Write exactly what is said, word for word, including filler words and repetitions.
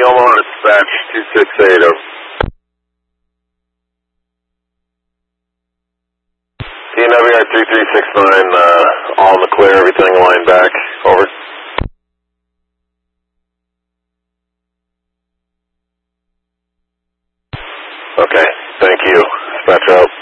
Omaha Dispatch two six eight zero. D N W I three three six nine, uh, all in the clear, everything lined back, over. Okay, thank you. Dispatch out.